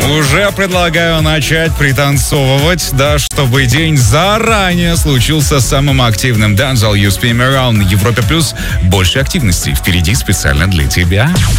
Уже предлагаю начать пританцовывать, да, чтобы день заранее случился самым активным. Dancehall You Spin Me Around на Европе Плюс. Больше активности впереди специально для тебя.